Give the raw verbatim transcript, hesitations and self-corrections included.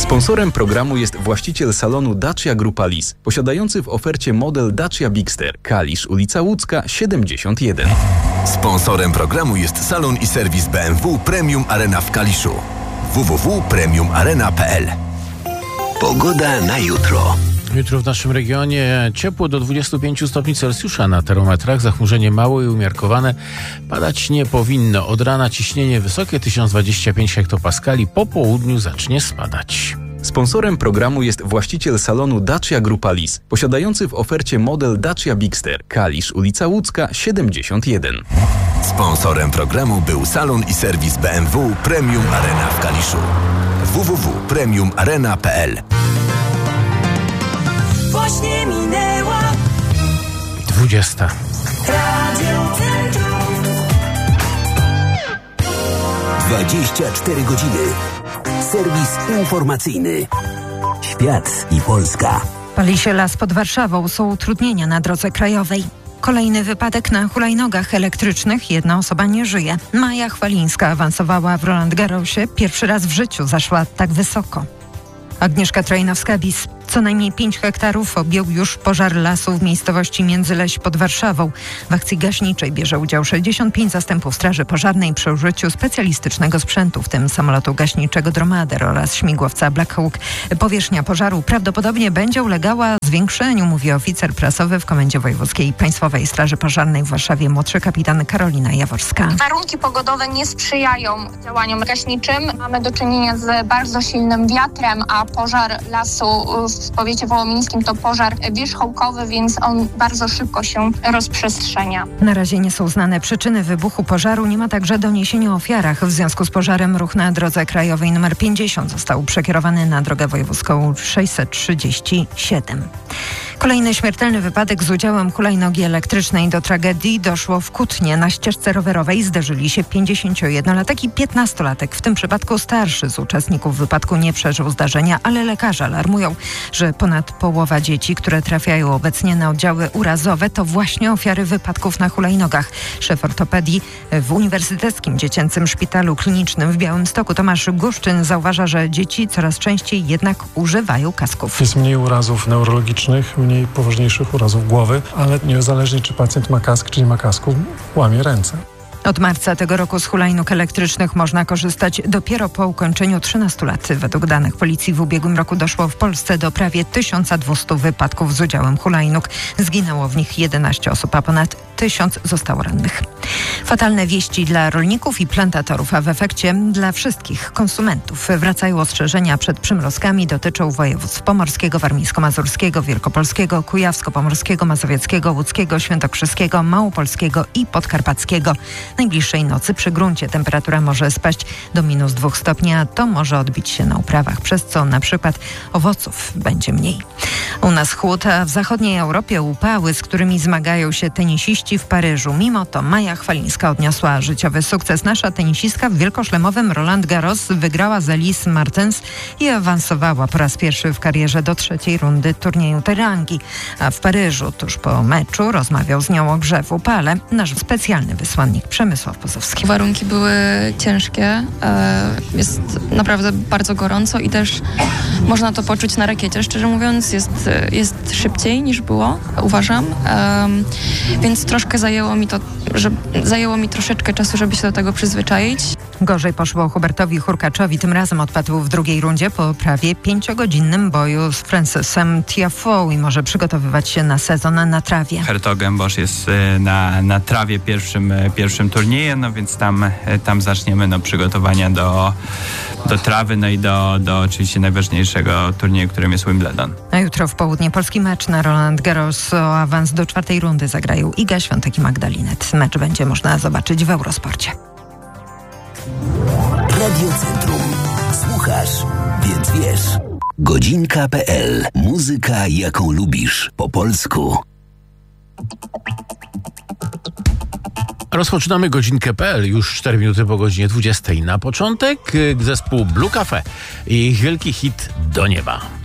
Sponsorem programu jest właściciel salonu Dacia Grupa Lis, posiadający w ofercie model Dacia Bigster, Kalisz, ulica Łódzka, siedemdziesiąt jeden. Sponsorem programu jest salon i serwis B M W Premium Arena w Kaliszu. w w w kropka premium arena kropka p l. Pogoda na jutro. Jutro w naszym regionie ciepło do dwudziestu pięciu stopni Celsjusza na termometrach, zachmurzenie małe i umiarkowane, padać nie powinno. Od rana ciśnienie wysokie tysiąc dwadzieścia pięć hektopaskali, po południu zacznie spadać. Sponsorem programu jest właściciel salonu Dacia Grupa Lis, posiadający w ofercie model Dacia Bigster, Kalisz, ulica Łódzka, siedemdziesiąt jeden. Sponsorem programu był salon i serwis B M W Premium Arena w Kaliszu. w w w kropka premium arena kropka p l. Właśnie minęła dwudziesta. Radio Centrum. dwadzieścia cztery godziny. Serwis informacyjny. Świat i Polska. Pali się las pod Warszawą. Są utrudnienia na drodze krajowej. Kolejny wypadek na hulajnogach elektrycznych. Jedna osoba nie żyje. Maja Chwalińska awansowała w Roland Garrosie. Pierwszy raz w życiu zaszła tak wysoko. Agnieszka Trojnowska-Bis. Co najmniej pięć hektarów objął już pożar lasu w miejscowości Międzyleś pod Warszawą. W akcji gaśniczej bierze udział sześćdziesiąt pięć zastępów straży pożarnej przy użyciu specjalistycznego sprzętu, w tym samolotu gaśniczego Dromader oraz śmigłowca Black Hawk. Powierzchnia pożaru prawdopodobnie będzie ulegała zwiększeniu, mówi oficer prasowy w Komendzie Wojewódzkiej Państwowej Straży Pożarnej w Warszawie, młodszy kapitan Karolina Jaworska. Warunki pogodowe nie sprzyjają działaniom gaśniczym. Mamy do czynienia z bardzo silnym wiatrem, a pożar lasu w powiecie wołomińskim to pożar wierzchołkowy, więc on bardzo szybko się rozprzestrzenia. Na razie nie są znane przyczyny wybuchu pożaru. Nie ma także doniesień o ofiarach. W związku z pożarem ruch na drodze krajowej nr pięćdziesiąt został przekierowany na drogę wojewódzką sześćset trzydzieści siedem. Kolejny śmiertelny wypadek z udziałem hulajnogi elektrycznej. Do tragedii doszło w Kutnie. Na ścieżce rowerowej zderzyli się pięćdziesięciojednolatek i piętnastolatek. W tym przypadku starszy z uczestników wypadku nie przeżył zdarzenia, ale lekarze alarmują, że ponad połowa dzieci, które trafiają obecnie na oddziały urazowe, to właśnie ofiary wypadków na hulajnogach. Szef ortopedii w Uniwersyteckim Dziecięcym Szpitalu Klinicznym w Białymstoku Tomasz Guszczyn zauważa, że dzieci coraz częściej jednak używają kasków. Jest mniej urazów neurologicznych, mniej poważniejszych urazów głowy, ale niezależnie czy pacjent ma kask, czy nie ma kasku, łamie ręce. Od marca tego roku z hulajnóg elektrycznych można korzystać dopiero po ukończeniu trzynastu lat. Według danych policji w ubiegłym roku doszło w Polsce do prawie tysiąc dwieście wypadków z udziałem hulajnóg. Zginęło w nich jedenaście osób, a ponad tysiąc zostało rannych. Fatalne wieści dla rolników i plantatorów, a w efekcie dla wszystkich konsumentów. Wracają ostrzeżenia przed przymrozkami, dotyczą województw pomorskiego, warmińsko-mazurskiego, wielkopolskiego, kujawsko-pomorskiego, mazowieckiego, łódzkiego, świętokrzyskiego, małopolskiego i podkarpackiego. Najbliższej nocy przy gruncie temperatura może spaść do minus dwóch stopni, a to może odbić się na uprawach, przez co na przykład owoców będzie mniej. U nas chłód, a w zachodniej Europie upały, z którymi zmagają się tenisiści w Paryżu. Mimo to Maja Chwalińska odniosła życiowy sukces. Nasza tenisistka w wielkoszlemowym Roland Garros wygrała z Elise Mertens i awansowała po raz pierwszy w karierze do trzeciej rundy turnieju Terangi. A w Paryżu tuż po meczu rozmawiał z nią o grze w upale nasz specjalny wysłannik Przemysław Pozowski. Warunki były ciężkie, jest naprawdę bardzo gorąco i też można to poczuć na rakiecie. Szczerze mówiąc, jest, jest szybciej niż było, uważam, więc troszkę zajęło mi to, że zajęło mi troszeczkę czasu, żeby się do tego przyzwyczaić. Gorzej poszło Hubertowi Hurkaczowi. Tym razem odpadł w drugiej rundzie po prawie pięciogodzinnym boju z Francesem Tiafoe i może przygotowywać się na sezon na trawie. Hertogenbosch jest na, na trawie pierwszym, pierwszym turniejem, no więc tam, tam zaczniemy no, przygotowania do, do trawy, no i do, do oczywiście najważniejszego turnieju, którym jest Wimbledon. A jutro w południe polski mecz na Roland Garros o awans do czwartej rundy zagrają Iga Świątek i Magdalinet. Mecz będzie można zobaczyć w Eurosporcie. Radio Centrum. Słuchasz, więc wiesz. godzinka kropka p l. Muzyka, jaką lubisz. Po polsku. Rozpoczynamy godzinkę kropka p l już cztery minuty po godzinie dwudziestej. Na początek zespół Blue Cafe i ich wielki hit Do Nieba.